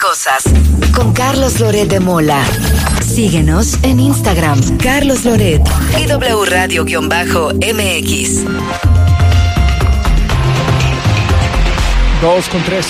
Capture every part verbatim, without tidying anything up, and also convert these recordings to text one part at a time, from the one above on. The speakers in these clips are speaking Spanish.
cosas. Con Carlos Loret de Mola. Síguenos en Instagram, Carlos Loret y W Radio-M X. Dos con tres.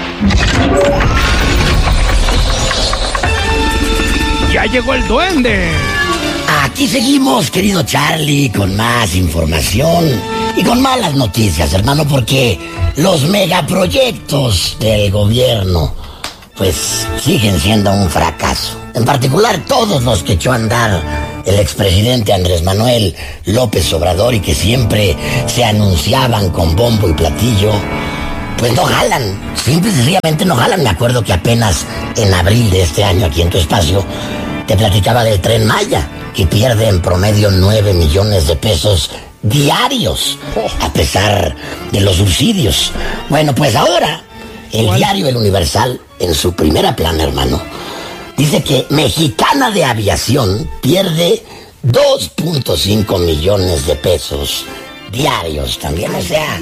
Ya llegó el duende. Aquí seguimos, querido Charlie, con más información y con malas noticias, hermano, porque los megaproyectos del gobierno, pues, siguen siendo un fracaso. En particular, todos los que echó a andar el expresidente Andrés Manuel López Obrador y que siempre se anunciaban con bombo y platillo, pues no jalan, simple y sencillamente no jalan. Me acuerdo que apenas en abril de este año, aquí en tu espacio, te platicaba del Tren Maya, que pierde en promedio nueve millones de pesos diarios, a pesar de los subsidios. Bueno, pues ahora, el diario El Universal, en su primera plana, hermano, dice que Mexicana de Aviación pierde dos punto cinco millones de pesos diarios también, o sea,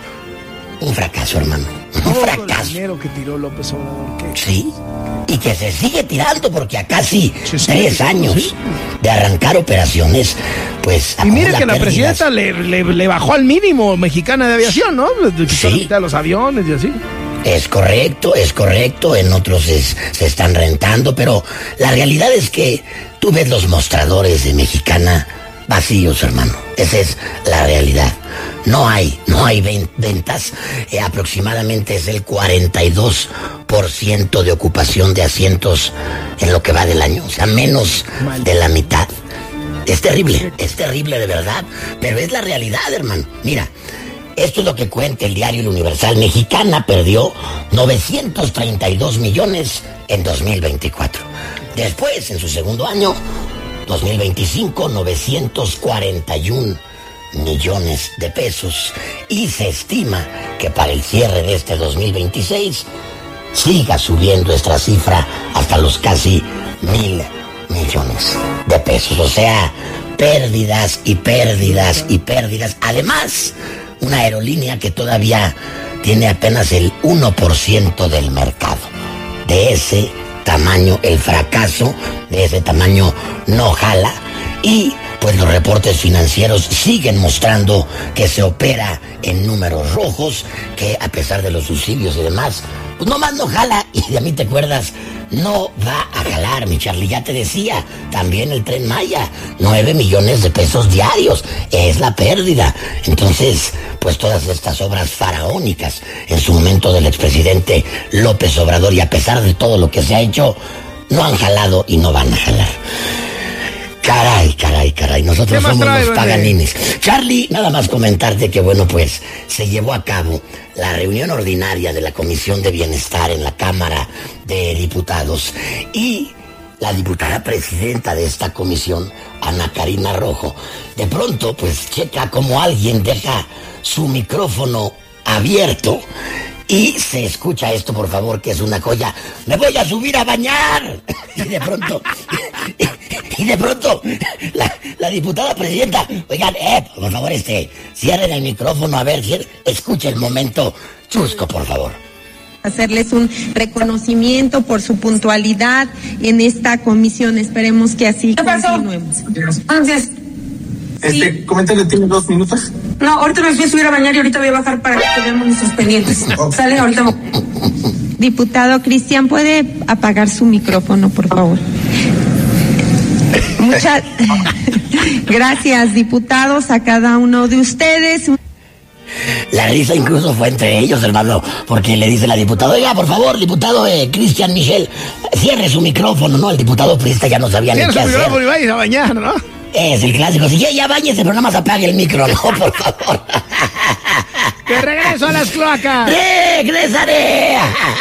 un fracaso, hermano. Un Todo fracaso. el dinero que tiró López Obrador. ¿Qué? Sí, y que se sigue tirando porque a casi Sí, sí, tres sí, años sí. de arrancar operaciones, pues... Y mire acumula que la pérdidas. presidenta le, le, le bajó al mínimo Mexicana de Aviación, ¿no? Le quitó la Sí. mitad de los aviones y así. Es correcto, es correcto, en otros es- se están rentando, pero la realidad es que tú ves los mostradores de Mexicana vacíos, hermano. Esa es la realidad. No hay, no hay ven- ventas. Eh, aproximadamente es el cuarenta y dos por ciento de ocupación de asientos en lo que va del año. O sea, menos de la mitad. Es terrible, es terrible de verdad, pero es la realidad, hermano. Mira, esto es lo que cuenta el diario El Universal. Mexicana perdió novecientos treinta y dos millones en dos mil veinticuatro. Después, en su segundo año, dos mil veinticinco, novecientos cuarenta y un millones de pesos. Y se estima que para el cierre de este dos mil veintiséis siga subiendo esta cifra hasta los casi mil millones de pesos. O sea, pérdidas y pérdidas y pérdidas. Además, una aerolínea que todavía tiene apenas el uno por ciento del mercado. De ese tamaño, el fracaso de ese tamaño no jala. Y pues los reportes financieros siguen mostrando que se opera en números rojos, que a pesar de los subsidios y demás, pues nomás no jala. Y de mí te acuerdas, no va a jalar, mi Charlie. Ya te decía, también el Tren Maya, nueve millones de pesos diarios, es la pérdida. Entonces, pues todas estas obras faraónicas en su momento del expresidente López Obrador, y a pesar de todo lo que se ha hecho, no han jalado y no van a jalar. Caray, caray, caray, nosotros somos trae, los René? paganines. Charlie, nada más comentarte que, bueno, pues se llevó a cabo la reunión ordinaria de la Comisión de Bienestar en la Cámara de Diputados y la diputada presidenta de esta comisión, Ana Karina Rojo, de pronto, pues checa como alguien deja su micrófono abierto y se escucha esto, por favor, que es una joya. ¡Me voy a subir a bañar! Y de pronto, y de pronto, la, la diputada presidenta, oigan, eh, por favor, este, cierren el micrófono, a ver, cier- escuche el momento chusco, por favor. Hacerles un reconocimiento por su puntualidad en esta comisión. Esperemos que así ¿Qué pasó? continuemos. Entonces, Este, Sí. coméntale, ¿tiene dos minutos? no, ahorita me fui a subir a bañar y ahorita voy a bajar para que veamos nuestros pendientes. Sale, ahorita voy. Diputado Cristian, ¿puede apagar su micrófono, por favor? Muchas gracias, diputados, a cada uno de ustedes. La risa incluso fue entre ellos, hermano, porque le dice la diputada, oiga, por favor, diputado eh, Cristian Michel, cierre su micrófono, ¿no? El diputado priista ya no sabía ni Tiene qué su hacer. micrófono y vaya a bañar, ¿no? Es el clásico, si ya, ya bañese, pero nada más apague el micro, ¿no? Por favor. ¡Que regreso a las cloacas! ¡Regresaré!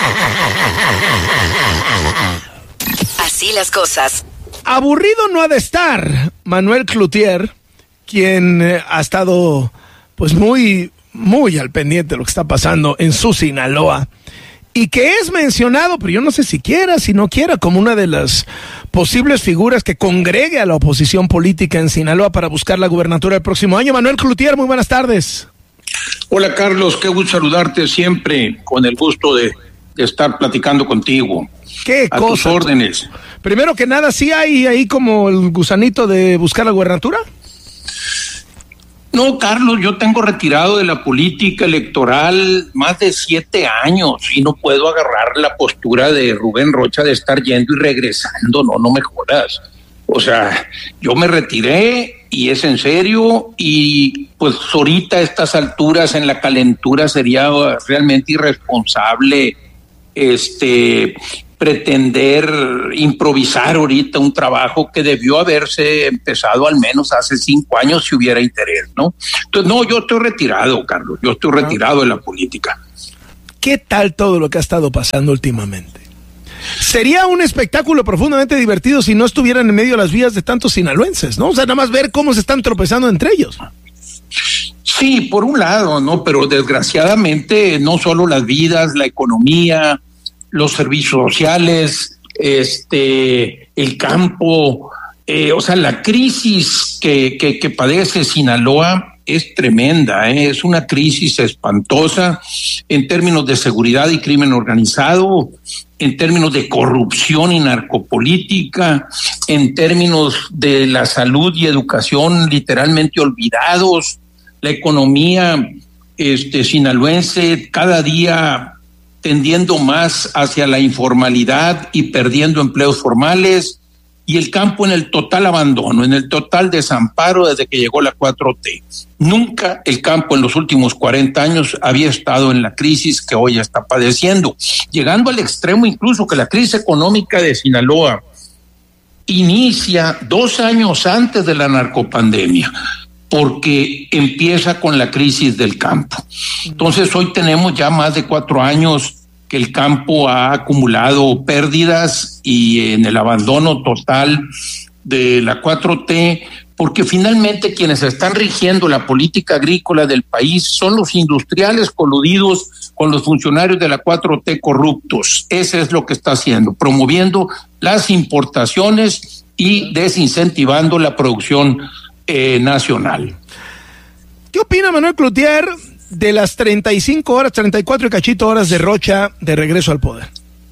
Así las cosas. Aburrido no ha de estar Manuel Cloutier, quien eh, ha estado pues muy, muy al pendiente de lo que está pasando en su Sinaloa, y que es mencionado, pero yo no sé si quiera, si no quiera, como una de las posibles figuras que congregue a la oposición política en Sinaloa para buscar la gubernatura el próximo año. Manuel Cloutier, muy buenas tardes. Hola Carlos, qué gusto saludarte siempre, con el gusto de, de estar platicando contigo. ¿Qué a cosa? tus órdenes. Primero que nada, ¿sí hay ahí como el gusanito de buscar la gubernatura? No, Carlos, yo tengo retirado de la política electoral más de siete años y no puedo agarrar la postura de Rubén Rocha de estar yendo y regresando, no, no me jodas. O sea, yo me retiré y es en serio y pues ahorita a estas alturas en la calentura sería realmente irresponsable este pretender improvisar ahorita un trabajo que debió haberse empezado al menos hace cinco años si hubiera interés, ¿no? Entonces, no, yo estoy retirado, Carlos, yo estoy retirado de la política. ¿Qué tal todo lo que ha estado pasando últimamente? Sería un espectáculo profundamente divertido si no estuvieran en medio de las vías de tantos sinaloenses, ¿no? O sea, nada más ver cómo se están tropezando entre ellos. Sí, por un lado, ¿no? Pero desgraciadamente no solo las vidas, la economía, los servicios sociales, este, el campo, eh, o sea, la crisis que, que, que padece Sinaloa es tremenda, ¿eh? Es una crisis espantosa en términos de seguridad y crimen organizado, en términos de corrupción y narcopolítica, en términos de la salud y educación literalmente olvidados, la economía este, sinaloense cada día tendiendo más hacia la informalidad y perdiendo empleos formales, y el campo en el total abandono, en el total desamparo desde que llegó la cuatro T. Nunca el campo en los últimos cuarenta años había estado en la crisis que hoy está padeciendo, llegando al extremo incluso que la crisis económica de Sinaloa inicia dos años antes de la narcopandemia, porque empieza con la crisis del campo. Entonces hoy tenemos ya más de cuatro años que el campo ha acumulado pérdidas y en el abandono total de la cuatro T, porque finalmente quienes están rigiendo la política agrícola del país son los industriales coludidos con los funcionarios de la cuatro T corruptos. Ese es lo que está haciendo, promoviendo las importaciones y desincentivando la producción eh, nacional. ¿Qué opina Manuel Cloutier de las treinta y cinco horas, treinta y cuatro y cachito horas de Rocha de regreso al poder?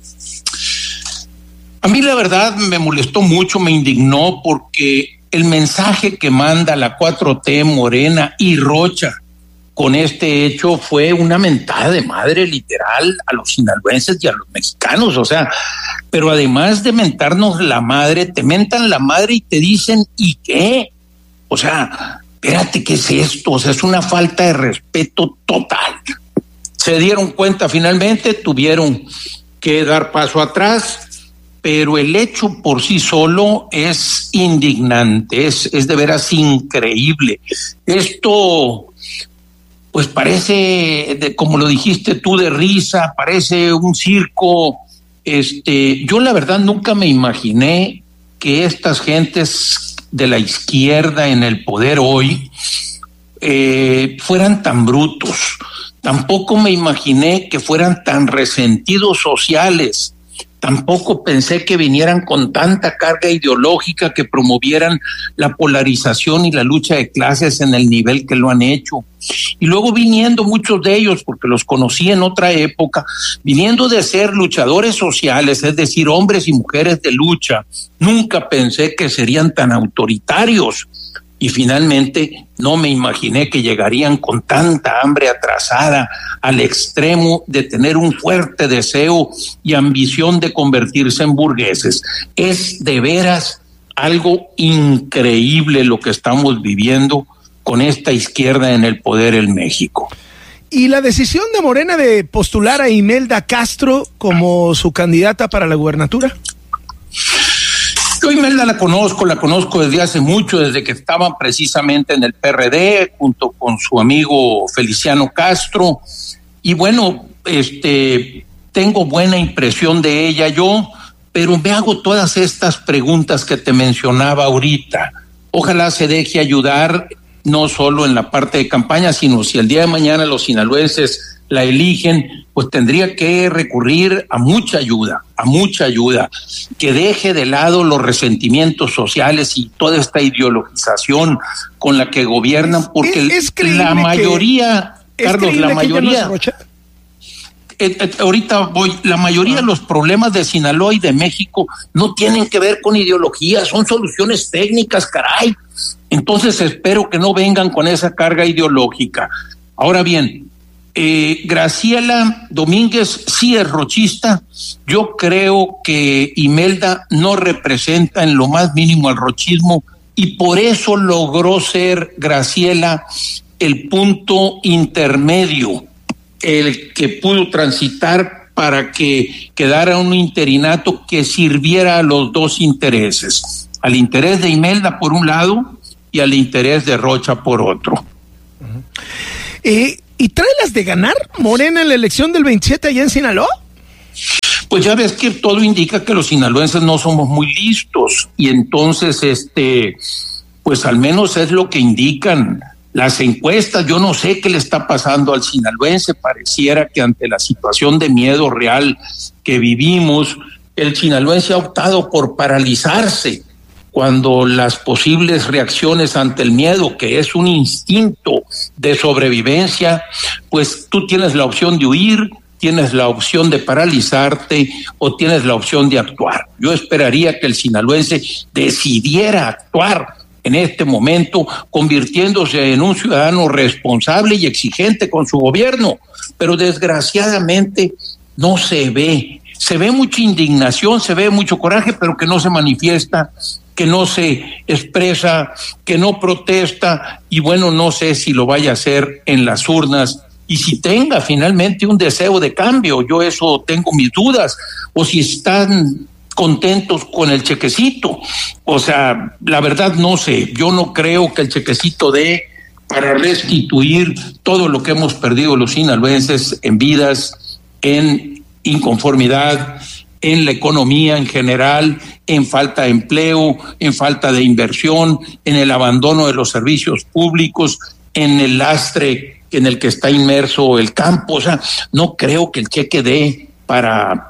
A mí la verdad me molestó mucho, me indignó, porque el mensaje que manda la cuatro T, Morena y Rocha con este hecho fue una mentada de madre literal a los sinaloenses y a los mexicanos. O sea, pero además de mentarnos la madre, te mentan la madre y te dicen, ¿y qué? O sea, espérate, ¿qué es esto? O sea, es una falta de respeto total. Se dieron cuenta finalmente, tuvieron que dar paso atrás, pero el hecho por sí solo es indignante, es, es de veras increíble. Esto, pues parece, de, como lo dijiste tú, de risa, parece un circo. Este, yo la verdad nunca me imaginé que estas gentes de la izquierda en el poder hoy eh, fueran tan brutos. Tampoco me imaginé que fueran tan resentidos sociales. Tampoco pensé que vinieran con tanta carga ideológica, que promovieran la polarización y la lucha de clases en el nivel que lo han hecho. Y luego viniendo muchos de ellos, porque los conocí en otra época, viniendo de ser luchadores sociales, es decir, hombres y mujeres de lucha, nunca pensé que serían tan autoritarios. Y finalmente no me imaginé que llegarían con tanta hambre atrasada al extremo de tener un fuerte deseo y ambición de convertirse en burgueses. Es de veras algo increíble lo que estamos viviendo con esta izquierda en el poder en México. ¿Y la decisión de Morena de postular a Imelda Castro como su candidata para la gubernatura? Yo Imelda la conozco, la conozco desde hace mucho, desde que estaba precisamente en el P R D, junto con su amigo Feliciano Castro, y bueno, este, tengo buena impresión de ella yo, pero me hago todas estas preguntas que te mencionaba ahorita. Ojalá se deje ayudar, no solo en la parte de campaña, sino si el día de mañana los sinaloenses la eligen, pues tendría que recurrir a mucha ayuda, a mucha ayuda, que deje de lado los resentimientos sociales y toda esta ideologización con la que gobiernan, porque ¿Es, es la mayoría, que, Carlos, ¿es la mayoría, no es Rocha? eh, eh, ahorita voy, la mayoría de los problemas de Sinaloa y de México no tienen que ver con ideología, son soluciones técnicas, caray. Entonces espero que no vengan con esa carga ideológica. Ahora bien, eh, Graciela Domínguez sí es rochista. Yo creo que Imelda no representa en lo más mínimo al rochismo y por eso logró ser Graciela el punto intermedio, el que pudo transitar para que quedara un interinato que sirviera a los dos intereses, al interés de Imelda por un lado y al interés de Rocha por otro. Uh-huh. Eh, ¿Y trae las de ganar Morena en la elección del veintisiete allá en Sinaloa? Pues ya ves que todo indica que los sinaloenses no somos muy listos y entonces, este, pues al menos es lo que indican las encuestas. Yo no sé qué le está pasando al sinaloense. Pareciera que ante la situación de miedo real que vivimos, el sinaloense ha optado por paralizarse cuando las posibles reacciones ante el miedo, que es un instinto de sobrevivencia, pues tú tienes la opción de huir, tienes la opción de paralizarte o tienes la opción de actuar. Yo esperaría que el sinaloense decidiera actuar en este momento, convirtiéndose en un ciudadano responsable y exigente con su gobierno, pero desgraciadamente no se ve. Se ve mucha indignación, se ve mucho coraje, pero que no se manifiesta, que no se expresa, que no protesta, y bueno, no sé si lo vaya a hacer en las urnas y si tenga finalmente un deseo de cambio. Yo eso tengo mis dudas, o si están contentos con el chequecito. O sea, la verdad no sé, yo no creo que el chequecito dé para restituir todo lo que hemos perdido los sinaloenses en vidas, en inconformidad, en la economía en general, en falta de empleo, en falta de inversión, en el abandono de los servicios públicos, en el lastre en el que está inmerso el campo. O sea, no creo que el cheque dé para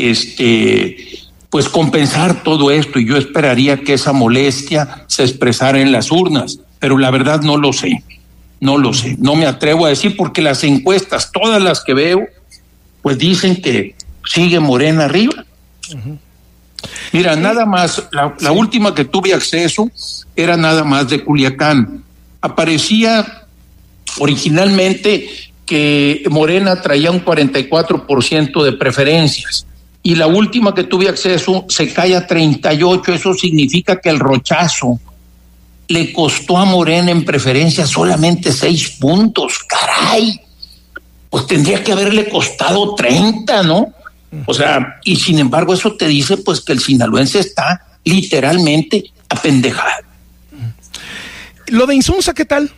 este pues compensar todo esto, y yo esperaría que esa molestia se expresara en las urnas, pero la verdad no lo sé, no lo sé, no me atrevo a decir, porque las encuestas, todas las que veo, pues dicen que sigue Morena arriba. Uh-huh. Mira, nada más, la, la última que tuve acceso era nada más de Culiacán. Aparecía originalmente que Morena traía un cuarenta y cuatro por ciento de preferencias, y la última que tuve acceso se cae a treinta y ocho. Eso significa que el rochazo le costó a Morena en preferencias solamente seis puntos. Caray, pues tendría que haberle costado treinta, ¿no? O sea, y sin embargo eso te dice pues que el sinaloense está literalmente apendejado. Lo de Insunza, ¿qué tal?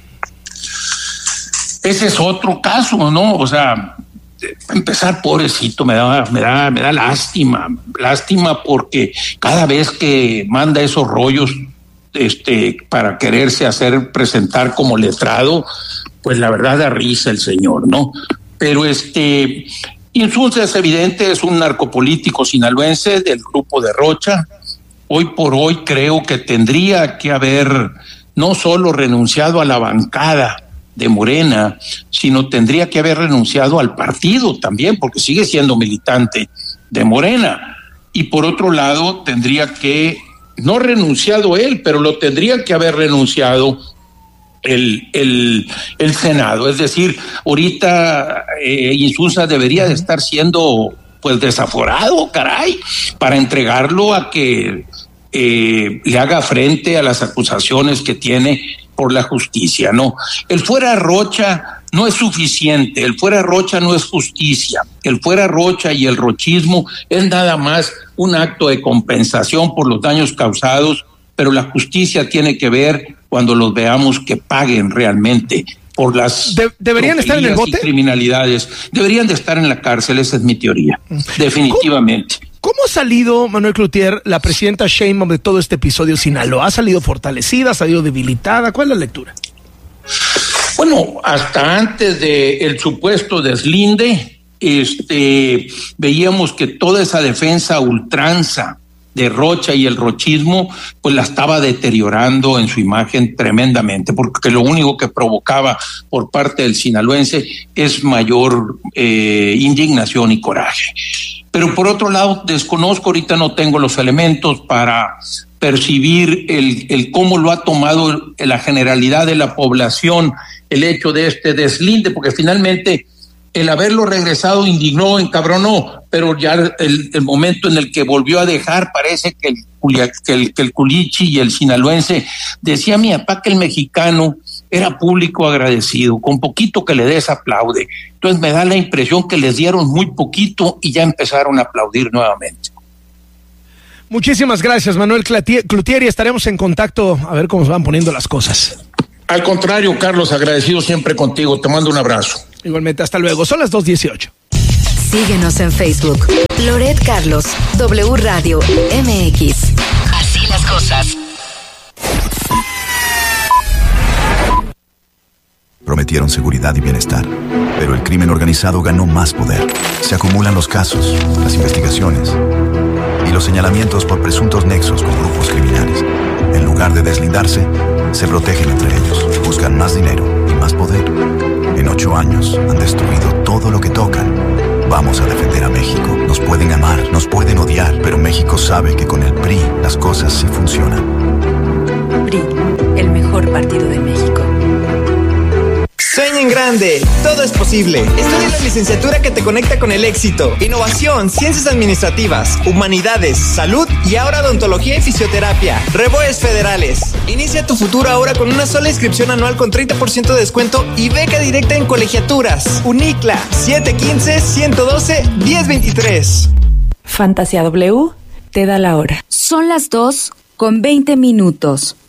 Ese es otro caso, ¿no? O sea, para empezar, pobrecito, me da, me da, me da lástima, lástima porque cada vez que manda esos rollos, este, para quererse hacer presentar como letrado, pues la verdad da risa el señor, ¿no? Pero este, Insunza es evidente, es un narcopolítico sinaloense del grupo de Rocha. Hoy por hoy creo que tendría que haber no solo renunciado a la bancada de Morena, sino tendría que haber renunciado al partido también, porque sigue siendo militante de Morena. Y por otro lado, tendría que, no renunciado él, pero lo tendría que haber renunciado el, el, el Senado. Es decir, ahorita eh, Insunza debería de estar siendo pues desaforado, caray, para entregarlo a que eh, le haga frente a las acusaciones que tiene por la justicia, ¿no? El fuera Rocha no es suficiente, el fuera Rocha no es justicia, el fuera Rocha y el rochismo es nada más un acto de compensación por los daños causados, pero la justicia tiene que ver cuando los veamos que paguen realmente por las de, ¿deberían estar en el bote? Criminalidades. Deberían de estar en la cárcel, esa es mi teoría, definitivamente. ¿Cómo? ¿Cómo ha salido, Manuel Cloutier, la presidenta Sheinbaum de todo este episodio Sinaloa? ¿Ha salido fortalecida, ha salido debilitada? ¿Cuál es la lectura? Bueno, hasta antes de el supuesto deslinde, este, veíamos que toda esa defensa a ultranza de Rocha y el rochismo, pues la estaba deteriorando en su imagen tremendamente, porque lo único que provocaba por parte del sinaloense es mayor eh, indignación y coraje. Pero por otro lado, desconozco, ahorita no tengo los elementos para percibir el, el cómo lo ha tomado la generalidad de la población el hecho de este deslinde, porque finalmente el haberlo regresado indignó, encabronó, pero ya el, el momento en el que volvió a dejar, parece que el, que el, que el culichi y el sinaloense, decía mi papá que el mexicano era público agradecido, con poquito que le des aplaude. Entonces me da la impresión que les dieron muy poquito y ya empezaron a aplaudir nuevamente. Muchísimas gracias, Manuel Cloutier, y estaremos en contacto a ver cómo se van poniendo las cosas. Al contrario, Carlos, agradecido siempre contigo. Te mando un abrazo. Igualmente, hasta luego. Son las dos dieciocho. Síguenos en Facebook. Loret Carlos, W Radio M X. Así las cosas. Prometieron seguridad y bienestar, pero el crimen organizado ganó más poder. Se acumulan los casos, las investigaciones y los señalamientos por presuntos nexos con grupos criminales. En lugar de deslindarse, se protegen entre ellos, buscan más dinero y más poder. En ocho años han destruido todo lo que tocan. Vamos a defender a México. Nos pueden amar, nos pueden odiar, pero México sabe que con el P R I las cosas sí funcionan. P R I, el mejor partido de México. Sueña en grande, todo es posible. Estudia la licenciatura que te conecta con el éxito. Innovación, ciencias administrativas, humanidades, salud y ahora odontología y fisioterapia. Reboes federales. Inicia tu futuro ahora con una sola inscripción anual con treinta por ciento de descuento y beca directa en colegiaturas. UNICLA, siete uno cinco, uno dos, uno cero dos tres. Fantasia W te da la hora. Son las dos con veinte minutos.